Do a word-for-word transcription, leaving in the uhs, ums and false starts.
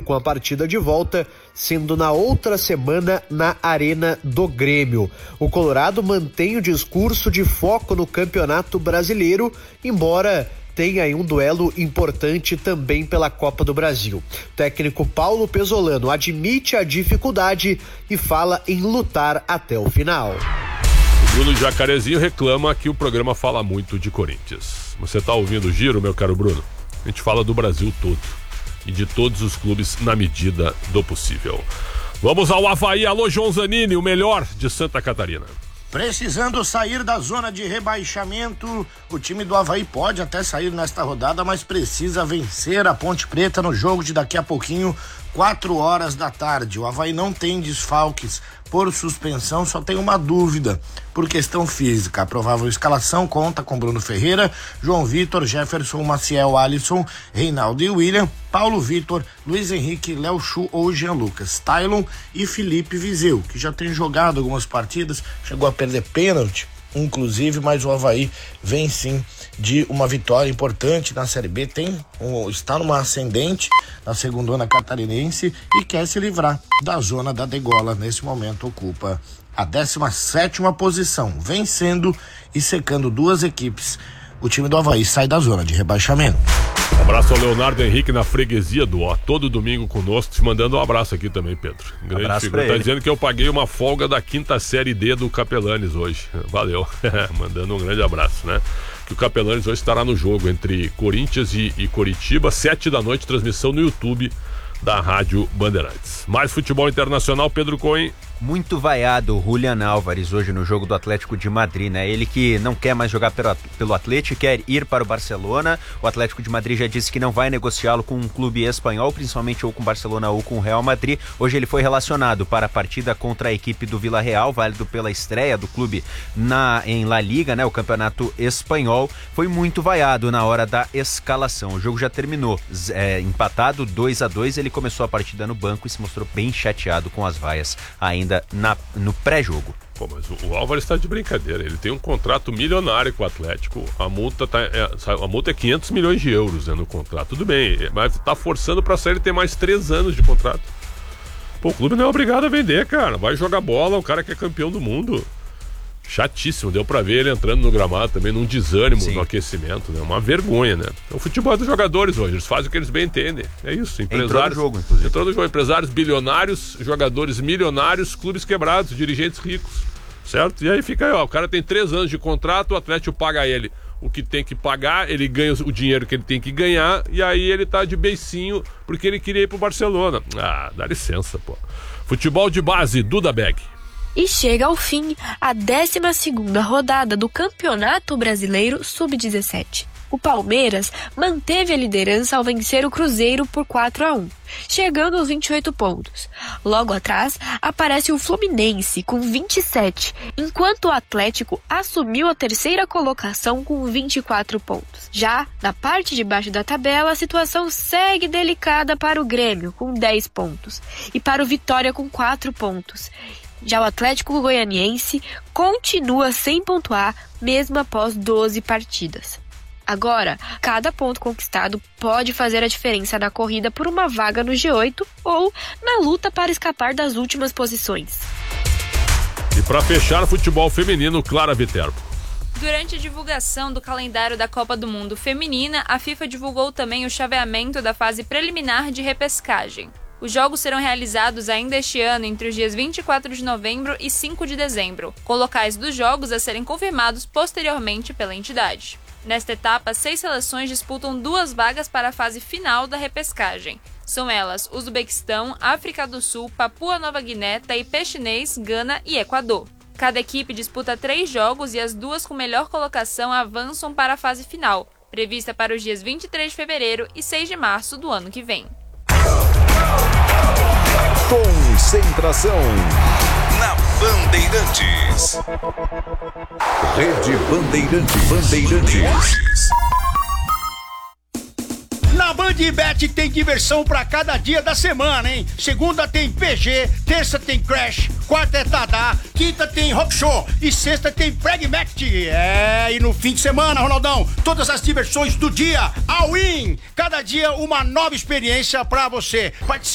com a partida de volta sendo na outra semana na Arena do Grêmio. O Colorado mantém o discurso de foco no Campeonato Brasileiro, embora tem aí um duelo importante também pela Copa do Brasil. O técnico Paulo Pesolano admite a dificuldade e fala em lutar até o final. O Bruno Jacarezinho reclama que o programa fala muito de Corinthians. Você tá ouvindo o Giro, meu caro Bruno? A gente fala do Brasil todo e de todos os clubes na medida do possível. Vamos ao Avaí. Alô, João Zanini, o melhor de Santa Catarina. Precisando sair da zona de rebaixamento, o time do Avaí pode até sair nesta rodada, mas precisa vencer a Ponte Preta no jogo de daqui a pouquinho, quatro horas da tarde. O Avaí não tem desfalques por suspensão, só tem uma dúvida por questão física. A provável escalação conta com Bruno Ferreira, João Vitor, Jefferson, Maciel, Alisson, Reinaldo e William, Paulo Vitor, Luiz Henrique, Léo Chu ou Jean Lucas, Tailon e Felipe Viseu, que já tem jogado algumas partidas, chegou a perder pênalti, inclusive, mas o Avaí vem sim de uma vitória importante na Série B, tem um, está numa ascendente na segundona catarinense e quer se livrar da zona da degola. Nesse momento ocupa a décima sétima posição, vencendo e secando duas equipes. O time do Avaí sai da zona de rebaixamento. Um abraço ao Leonardo Henrique na freguesia do Ó, todo domingo conosco, te mandando um abraço aqui também, Pedro. Grande abraço figura. pra Tá ele. dizendo que eu paguei uma folga da quinta série D do Capelanes hoje. Valeu. Mandando um grande abraço, né? Que o Capelanes hoje estará no jogo entre Corinthians e, e Coritiba, sete da noite, transmissão no YouTube da Rádio Bandeirantes. Mais futebol internacional, Pedro Cohen. Muito vaiado o Julian Álvares hoje no jogo do Atlético de Madrid, né? Ele que não quer mais jogar pelo, pelo Atlético, quer ir para o Barcelona. O Atlético de Madrid já disse que não vai negociá-lo com um clube espanhol, principalmente ou com o Barcelona ou com o Real Madrid. Hoje ele foi relacionado para a partida contra a equipe do Villarreal, válido pela estreia do clube na, em La Liga, né? O campeonato espanhol. Foi muito vaiado na hora da escalação. O jogo já terminou é, empatado, dois a dois. Ele começou a partida no banco e se mostrou bem chateado com as vaias ainda Na, no pré-jogo. Pô, mas o, o Álvares está de brincadeira. Ele tem um contrato milionário com o Atlético. A multa, tá, é, a multa é quinhentos milhões de euros, né, no contrato. Tudo bem, mas tá forçando para sair. Ele tem mais três anos de contrato. Pô, o clube não é obrigado a vender, cara. Vai jogar bola, o cara que é campeão do mundo. Chatíssimo, deu pra ver ele entrando no gramado também, num desânimo. Sim. No aquecimento, né? Uma vergonha, né? O futebol é dos jogadores hoje, eles fazem o que eles bem entendem. É isso, empresários. Entrou no jogo, inclusive. Entrou no jogo, empresários bilionários, jogadores milionários, clubes quebrados, dirigentes ricos, certo? E aí fica aí, ó, o cara tem três anos de contrato, o Atlético paga ele o que tem que pagar, ele ganha o dinheiro que ele tem que ganhar, e aí ele tá de beicinho porque ele queria ir pro Barcelona. Ah, dá licença, pô. Futebol de base, Duda Beg. E chega ao fim a décima segunda rodada do Campeonato Brasileiro sub dezessete. O Palmeiras manteve a liderança ao vencer o Cruzeiro por quatro a um, chegando aos vinte e oito pontos. Logo atrás, aparece o Fluminense com vinte e sete, enquanto o Atlético assumiu a terceira colocação com vinte e quatro pontos. Já na parte de baixo da tabela, a situação segue delicada para o Grêmio, com dez pontos, e para o Vitória com quatro pontos. Já o Atlético Goianiense continua sem pontuar, mesmo após doze partidas. Agora, cada ponto conquistado pode fazer a diferença na corrida por uma vaga no G oito ou na luta para escapar das últimas posições. E para fechar o futebol feminino, Clara Viterbo. Durante a divulgação do calendário da Copa do Mundo Feminina, a FIFA divulgou também o chaveamento da fase preliminar de repescagem. Os jogos serão realizados ainda este ano entre os dias vinte e quatro de novembro e cinco de dezembro, com locais dos jogos a serem confirmados posteriormente pela entidade. Nesta etapa, seis seleções disputam duas vagas para a fase final da repescagem. São elas Uzbequistão, África do Sul, Papua Nova Guiné, Taipei Chinês, Gana e Equador. Cada equipe disputa três jogos e as duas com melhor colocação avançam para a fase final, prevista para os dias vinte e três de fevereiro e seis de março do ano que vem. Concentração na Bandeirantes. Rede Bandeirantes. Bandeirantes. Na Bandbet tem diversão pra cada dia da semana, hein? Segunda tem P G, terça tem Crash, quarta é Tadá, quinta tem Rock Show e sexta tem Pragmatic. É, e no fim de semana, Ronaldão, todas as diversões do dia, all in. Cada dia uma nova experiência pra você. Participe